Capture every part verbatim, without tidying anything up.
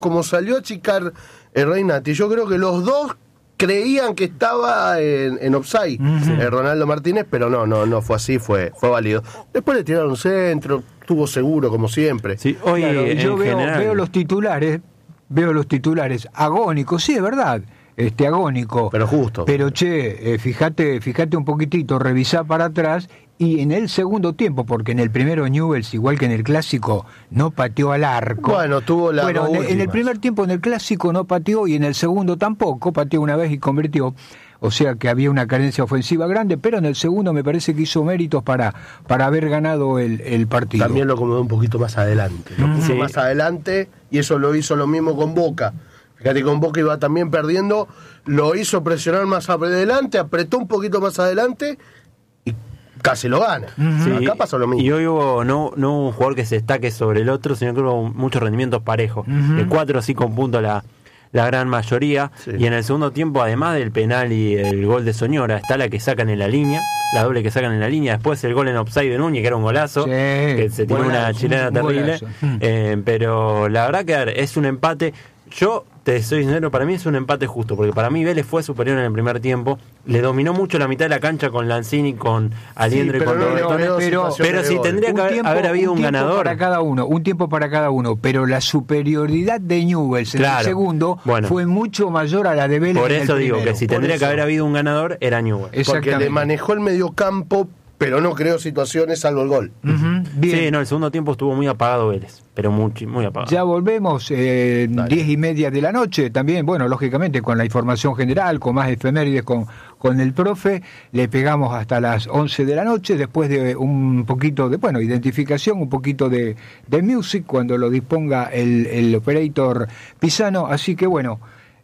como salió a achicar el Reynati, yo creo que los dos creían que estaba en, en offside, uh-huh. el Ronaldo Martínez, pero no, no, no fue así, fue, fue válido. Después le tiraron centro, estuvo seguro como siempre. Sí, hoy claro, yo veo, general... veo los titulares, veo los titulares agónicos, sí, es verdad. Este agónico, pero justo. Pero che, eh, fíjate, fíjate un poquitito, revisá para atrás y en el segundo tiempo, porque en el primero Newell's, igual que en el clásico, no pateó al arco. Bueno, tuvo la Bueno, en, en el primer tiempo en el clásico no pateó y en el segundo tampoco, pateó una vez y convirtió. O sea que había una carencia ofensiva grande, pero en el segundo me parece que hizo méritos para, para haber ganado el, el partido. También lo acomodó un poquito más adelante, lo puso sí. más adelante y eso lo hizo lo mismo con Boca. Fíjate, con Boca iba también perdiendo, lo hizo presionar más adelante, apretó un poquito más adelante y casi lo gana. Sí, acá pasó lo mismo. Y hoy hubo no, no un jugador que se destaque sobre el otro, sino que hubo muchos rendimientos parejos. Uh-huh. De cuatro o cinco puntos la, la gran mayoría. Sí. Y en el segundo tiempo, además del penal y el gol de Soñora, está la que sacan en la línea, la doble que sacan en la línea. Después el gol en offside de Núñez, que era un golazo, sí, que se tiró una chilena un, terrible. Un eh, pero la verdad que es un empate. Yo te soy sincero, para mí es un empate justo, porque para mí Vélez fue superior en el primer tiempo, le dominó mucho la mitad de la cancha con Lanzini, con Aliendro sí, y con no, Roberto. Pero, pero, pero si tendría que tiempo, haber habido un, un ganador. Para cada uno, un tiempo para cada uno, pero la superioridad de Newell's en claro, el segundo bueno, fue mucho mayor a la de Vélez. Por eso en el digo primero. que si por tendría eso. que haber habido un ganador, era Newell's. Porque le manejó el mediocampo, pero no creó situaciones salvo el gol. Uh-huh. Bien. Sí, no, el segundo tiempo estuvo muy apagado Vélez, pero muy, muy apagado. Ya volvemos, eh, diez y media de la noche, también, bueno, lógicamente con la información general, con más efemérides, con, con el profe, le pegamos hasta las once de la noche, después de un poquito de, bueno, identificación, un poquito de, de music, cuando lo disponga el, el operator Pisano, así que bueno,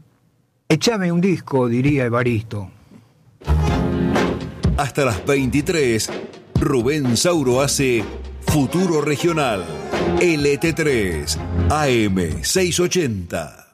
échame un disco, diría Evaristo. Hasta las veintitrés, Rubén Sauro hace Futuro Regional, L T tres, A M seiscientos ochenta.